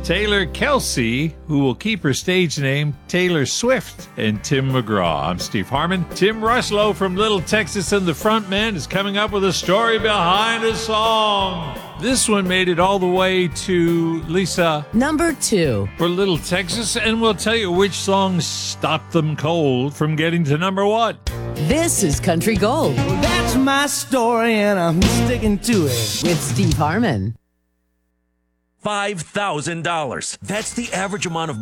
Taylor Kelsey, who will keep her stage name Taylor Swift, and Tim McGraw. I'm Steve Harmon. Tim Rushlow from Little Texas and the Frontmen is coming up with a story behind a song. This one made it all the way to, Lisa, number 2 for Little Texas, and we'll tell you which songs stopped them cold from getting to number 1. This is Country Gold. Well, that's my story, and I'm sticking to it. With Steve Harmon. $5,000. That's the average amount of